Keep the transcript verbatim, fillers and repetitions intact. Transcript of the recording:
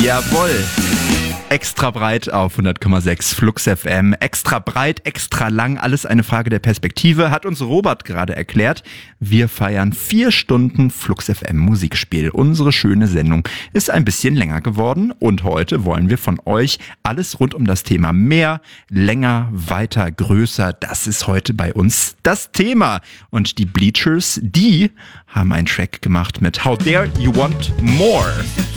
Jawohl. Extra breit auf hundert Komma sechs Flux F M. Extra breit, extra lang, alles eine Frage der Perspektive, hat uns Robert gerade erklärt. Wir feiern vier Stunden Flux F M Musikspiel. Unsere schöne Sendung ist ein bisschen länger geworden und heute wollen wir von euch alles rund um das Thema mehr, länger, weiter, größer. Das ist heute bei uns das Thema. Und die Bleachers, die haben einen Track gemacht mit How Dare You Want More.